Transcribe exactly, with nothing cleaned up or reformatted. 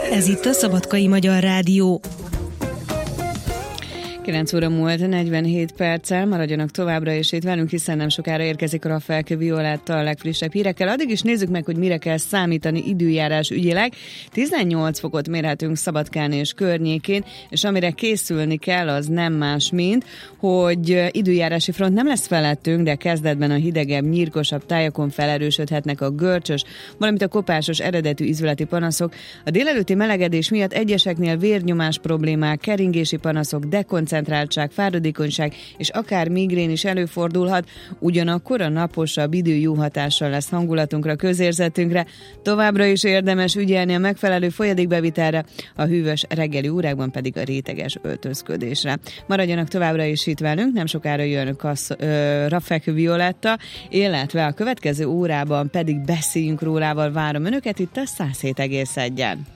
Ez itt a Szabadkai Magyar Rádió. kilenc óra múlt negyvenhét perccel, maradjanak továbbra is itt velünk, hiszen nem sokára érkezik Raffelke Violetta a legfrissebb hírekkel. Addig is nézzük meg, hogy mire kell számítani időjárás ügyileg. tizennyolc fokot mérhetünk Szabadkán és környékén, és amire készülni kell, az nem más, mint, hogy időjárási front nem lesz felettünk, de kezdetben a hidegebb, nyírkosabb tájakon felerősödhetnek a görcsös, valamint a kopásos eredetű ízületi panaszok. A délelőtti melegedés miatt egyeseknél vérnyomás problémák, keringési panaszok, dekoncentráltság, koncentráltság, fáradékonyság és akár migrén is előfordulhat, ugyanakkor a naposabb idő jó hatással lesz hangulatunkra, közérzetünkre. Továbbra is érdemes ügyelni a megfelelő folyadékbevitelre, a hűvös reggeli órákban pedig a réteges öltözködésre. Maradjanak továbbra is itt velünk, nem sokára jön Kassz, ö, Raffelke Violetta, illetve a következő órában pedig beszéljünk rólával, várom önöket itt a száz hét egész egyen.